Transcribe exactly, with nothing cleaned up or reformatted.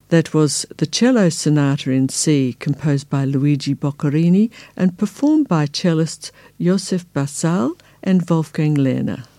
That was the Cello Sonata in C, composed by Luigi Boccherini and performed by cellists Josef Basal and Wolfgang Lerner.